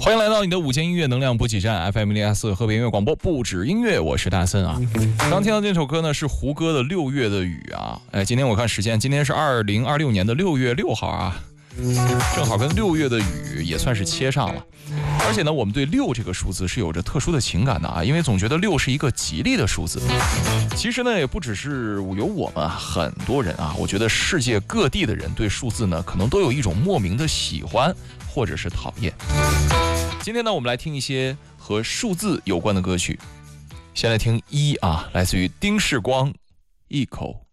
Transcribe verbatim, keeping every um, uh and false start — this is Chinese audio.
欢迎来到你的午间音乐能量补给站 F M 零二四河北音乐广播，不止音乐，我是大森啊。刚听到这首歌呢是胡歌的《六月的雨》啊。哎，今天我看时间，今天是二零二六年的六月六号啊，正好跟六月的雨也算是切上了。而且呢，我们对六这个数字是有着特殊的情感的啊，因为总觉得六是一个吉利的数字。其实呢，也不只是有我们啊，很多人啊，我觉得世界各地的人对数字呢，可能都有一种莫名的喜欢或者是讨厌。今天呢，我们来听一些和数字有关的歌曲。先来听一啊，来自于丁世光，一口。